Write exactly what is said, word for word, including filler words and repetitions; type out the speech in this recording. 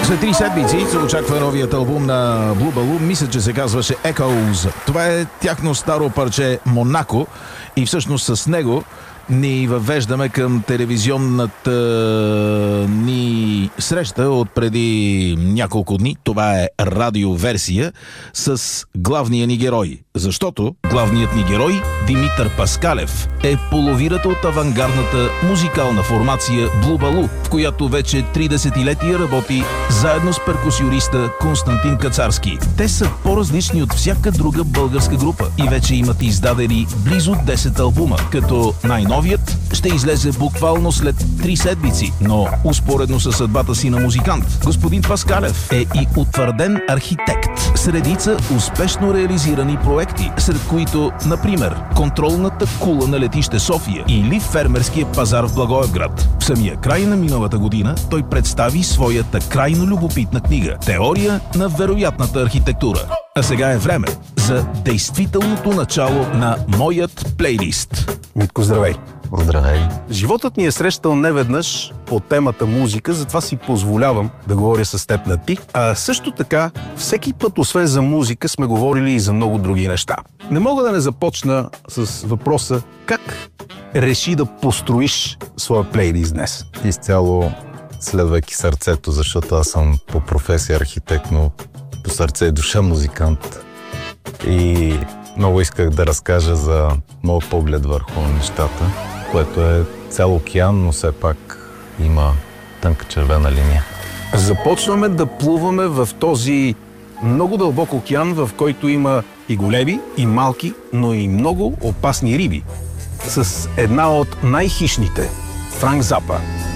След три седмици се очаква новият албум на Blue Balloon. Мисля, че се казваше Echoes. Това е тяхно старо парче Монако и всъщност с него ни въвеждаме към телевизионната ни среща от преди няколко дни. Това е радиоверсия с главния ни герой. Защото главният ни герой, Димитър Паскалев, е половината от авангардната музикална формация Blue Balloon, в която вече три десетилетия работи заедно с перкусиониста Константин Кацарски. Те са по-различни от всяка друга българска група и вече имат издадени близо десет албума, като най-новият ще излезе буквално след три седмици, но успоредно със съдбата си на музикант, господин Паскалев е и утвърден архитект с редица успешно реализирани проекти, сред които, например, контролната кула на летище София или фермерския пазар в Благоевград. В самия край на миналата година той представи своята крайно любопитна книга «Теория на вероятната архитектура». А сега е време за действителното начало на моят плейлист. Митко, здравей! Здравей! Животът ни е срещал неведнъж по темата музика, затова си позволявам да говоря с теб на ти. А също така, всеки път, освен за музика, сме говорили и за много други неща. Не мога да не започна с въпроса как реши да построиш своя плейлист днес? Изцяло следвайки сърцето, защото аз съм по професия архитект, но по сърце и душа музикант. И много исках да разкажа за моят поглед върху нещата, което е цял океан, но все пак има тънка червена линия. Започваме да плуваме в този много дълбок океан, в който има и големи, и малки, но и много опасни риби. С една от най-хищните – Франк Запа.